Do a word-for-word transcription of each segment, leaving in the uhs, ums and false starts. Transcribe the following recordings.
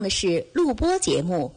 的是录播节目。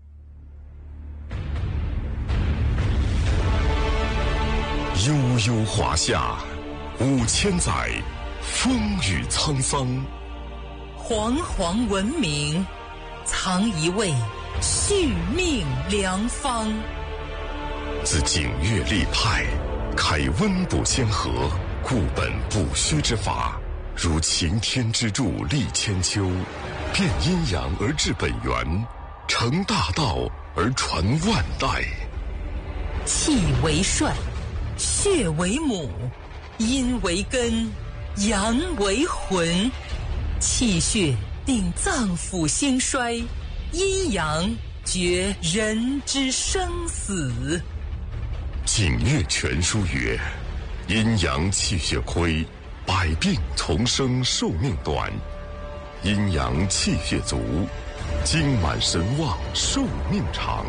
悠悠华夏，五千载，风雨沧桑。 煌煌文明，藏一位续命良方。 自景岳立派，开温补先河，固本补虚之法，如擎天之柱立千秋，变阴阳而治本源，成大道而传万代。 气为帅，血为母，阴为根，阳为魂。气血定脏腑兴衰，阴阳决人之生死。 景岳全书曰：阴阳气血亏，百病丛生，寿命短；阴阳气血足，精满神旺，寿命长。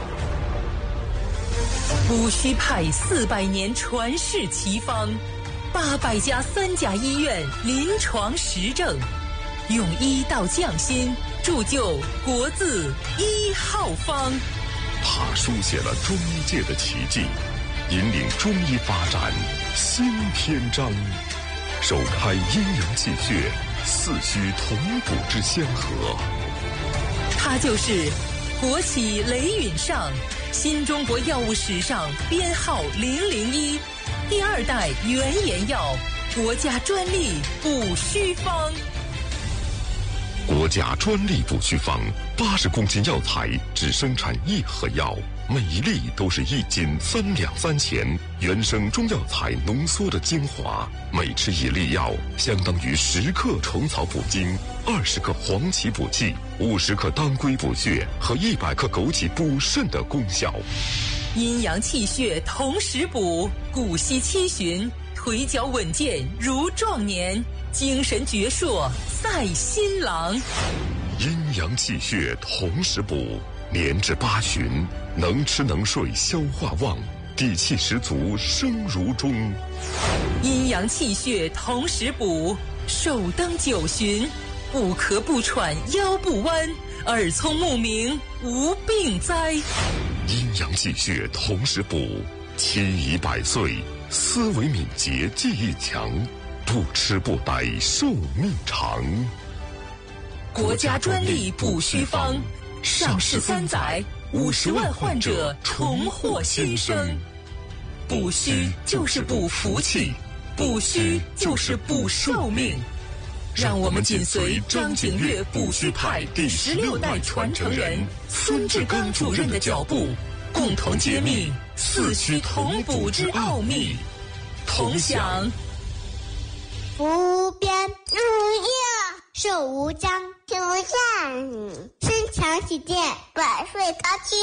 补虚派四百年传世奇方，八百家三甲医院临床实证，用医道匠心，铸就国字一号方。 他书写了中医界的奇迹，引领中医发展新篇章，首开阴阳气血四虚同补之香河。 他就是国企雷允上，新中国药物史上编号零零一，第二代原研药，国家专利补虚方。 国家专利补虚方，八十公斤药材只生产一盒药，每一粒都是一斤三两三钱，原生中药材浓缩的精华，每吃一粒药，相当于十克虫草补精，二十克黄芪补气，五十克当归补血和一百克枸杞补肾的功效。 阴阳气血同时补，骨息七旬，腿脚稳健如壮年，精神矍铄赛新郎。 阴阳气血同时补，年至八旬，能吃能睡，消化旺，底气十足，生如钟。 阴阳气血同时补，寿登九旬，不咳不喘，腰不弯，耳聪目明，无病灾。 阴阳气血同时补，七宜百岁，思维敏捷，记忆强，不吃不呆，寿命长。 国家专利补虚方，上市三载，五十万患者重获新生。补虚就是补福气，补虚就是补寿命。让我们紧随张景岳补虚派第十六代传承人孙志刚主任的脚步，共同揭秘四虚同补之奥秘，同享福边如意，寿无疆，天无限，身强体健，百岁高迁。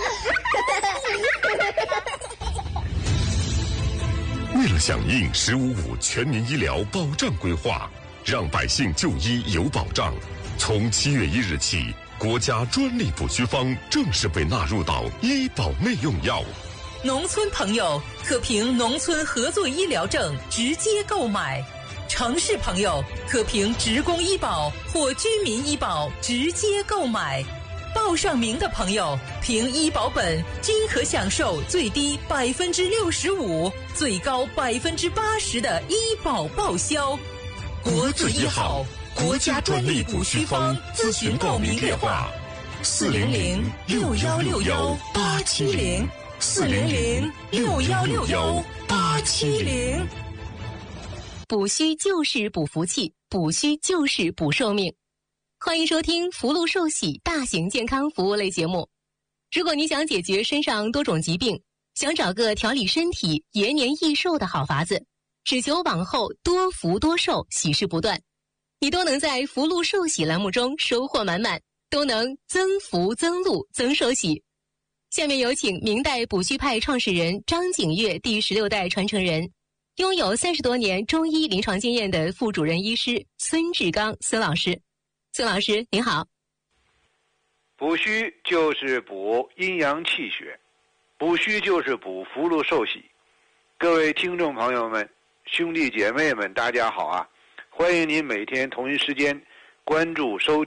为了响应“十五五”全民医疗保障规划，让百姓就医有保障，从七月一日起，国家专利补虚方正式被纳入到医保内用药。 农村朋友可凭农村合作医疗证直接购买，城市朋友可凭职工医保或居民医保直接购买。报上名的朋友凭医保本均可享受最低百分之六十五、最高百分之八十的医保报销。国字一号，国家专利补虚方，咨询报名电话：四零零六幺六幺八七零，四零零六幺六幺八七零。 补虚就是补福气，补虚就是补寿命。欢迎收听福禄寿喜大型健康服务类节目。如果你想解决身上多种疾病，想找个调理身体、延年益寿的好法子，只求往后多福多寿，喜事不断，你都能在福禄寿喜栏目中收获满满，都能增福增禄增寿喜。下面有请明代补虚派创始人张景岳第十六代传承人，拥有三十多年中医临床经验的副主任医师孙志刚孙老师。孙老师您好。 补虚就是补阴阳气血，补虚就是补福禄寿喜。各位听众朋友们，兄弟姐妹们，大家好啊！欢迎您每天同一时间关注收听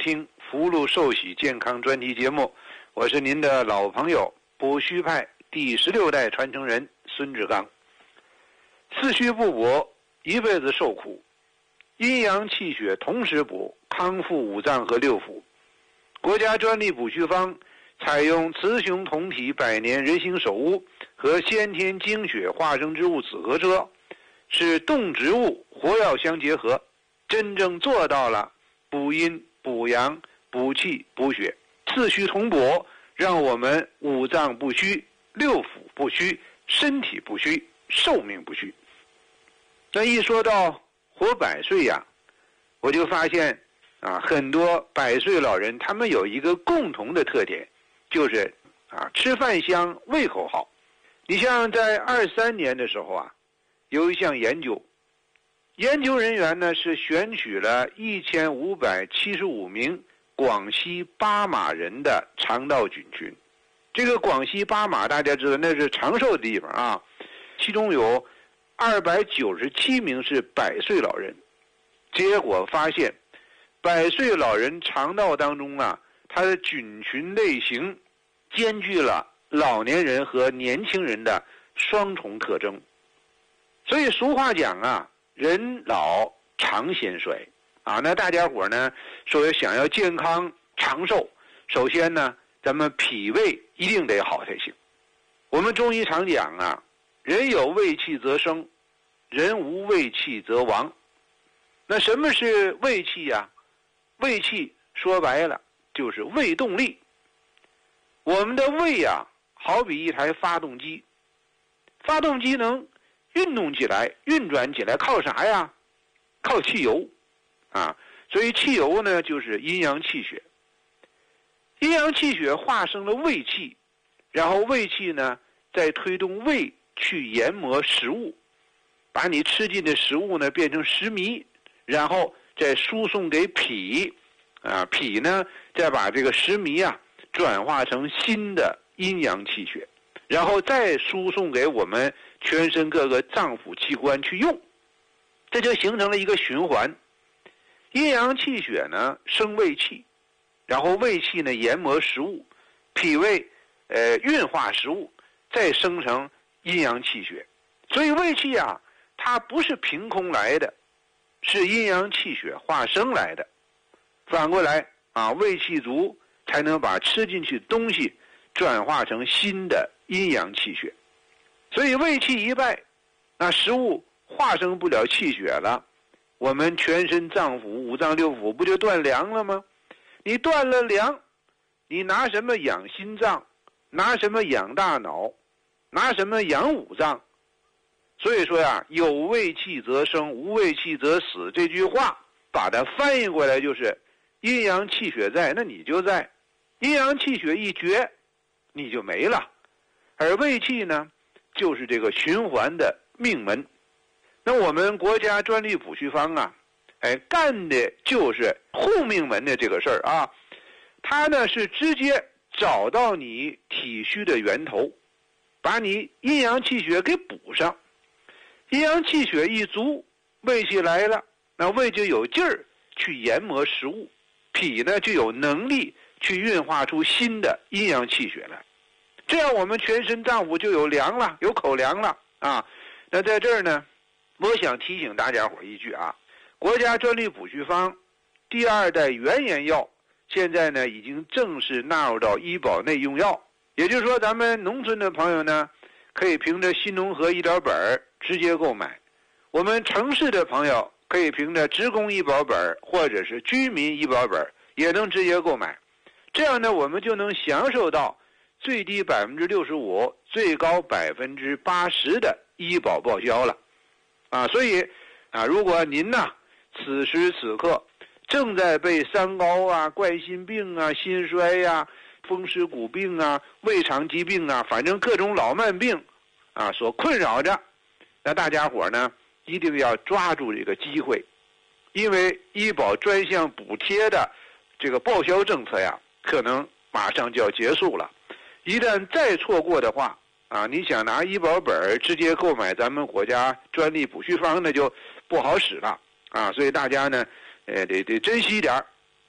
福禄寿喜健康专题节目，我是您的老朋友补虚派第十六代传承人孙志刚。四虚不补，一辈子受苦；阴阳气血同时补，康复五脏和六腑。国家专利补虚方采用雌雄同体百年人形首乌和先天精血化生之物紫河车，使动植物活药相结合，真正做到了补阴补阳补气补血，四虚同补，让我们五脏不虚，六腑不虚，身体不虚，寿命不虚。那一说到活百岁呀，我就发现啊，很多百岁老人他们有一个共同的特点，就是啊吃饭香，胃口好。你像在二三年的时候啊，有一项研究，研究人员呢是选取了一千五百七十五名广西巴马人的肠道菌群。这个广西巴马大家知道那是长寿的地方啊，其中有二百九十七名是百岁老人。结果发现百岁老人肠道当中啊，它的菌群类型兼具了老年人和年轻人的双重特征。所以俗话讲啊，人老肠先衰啊。那大家伙呢说想要健康长寿，首先呢咱们脾胃一定得好才行。我们中医常讲啊，人有胃气则生，人无胃气则亡。那什么是胃气呀？胃气说白了就是胃动力。我们的胃呀，好比一台发动机，发动机能运动起来，运转起来靠啥呀？靠汽油啊。所以汽油呢就是阴阳气血，阴阳气血化生了胃气，然后胃气呢再推动胃去研磨食物，把你吃进的食物呢变成食糜，然后再输送给脾啊，脾呢再把这个食糜啊转化成新的阴阳气血，然后再输送给我们全身各个脏腑器官去用，这就形成了一个循环。阴阳气血呢生胃气，然后胃气呢研磨食物，脾胃呃运化食物，再生成阴阳气血。所以胃气啊它不是凭空来的，是阴阳气血化生来的。反过来啊，胃气足才能把吃进去的东西转化成新的阴阳气血。所以胃气一败，那食物化生不了气血了，我们全身脏腑五脏六腑不就断粮了吗？你断了粮，你拿什么养心脏？拿什么养大脑？拿什么养五脏？所以说呀，有胃气则生，无胃气则死，这句话把它翻译过来就是阴阳气血在，那你就在；阴阳气血一绝，你就没了。而胃气呢，就是这个循环的命门。那我们国家专利补虚方啊，哎，干的就是护命门的这个事儿啊。它呢是直接找到你体虚的源头，把你阴阳气血给补上。阴阳气血一足，胃气来了，那胃就有劲儿去研磨食物，脾呢就有能力去运化出新的阴阳气血来，这样我们全身脏腑就有粮了，有口粮了啊。那在这儿呢，我想提醒大家伙一句啊，国家专利补虚方第二代原研药现在呢已经正式纳入到医保内用药，也就是说咱们农村的朋友呢可以凭着新农合医疗本直接购买，我们城市的朋友可以凭着职工医保本或者是居民医保本也能直接购买。这样呢我们就能享受到最低百分之六十五，最高百分之八十的医保报销了啊。所以啊，如果您呢此时此刻正在被三高啊、冠心病啊、心衰呀、啊、风湿骨病啊、胃肠疾病啊，反正各种老慢病啊所困扰着，那大家伙呢一定要抓住这个机会，因为医保专项补贴的这个报销政策呀可能马上就要结束了。一旦再错过的话啊，你想拿医保本直接购买咱们国家专利补虚方，那就不好使了啊。所以大家呢呃得得珍惜一点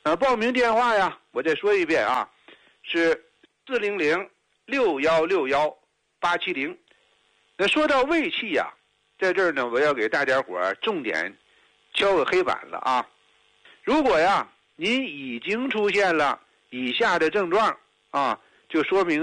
呃，报名电话呀，我再说一遍啊，是四零零六幺六幺八七零。那说到胃气呀，在这儿呢，我要给大家伙儿重点敲个黑板了啊。如果呀，您已经出现了以下的症状啊，就说明